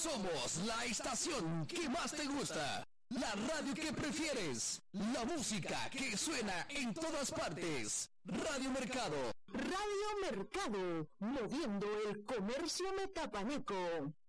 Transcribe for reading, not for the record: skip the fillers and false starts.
Somos la estación que más te gusta, la radio que prefieres, la música que suena en todas partes. Radio Mercado. Radio Mercado, moviendo el comercio metapaneco.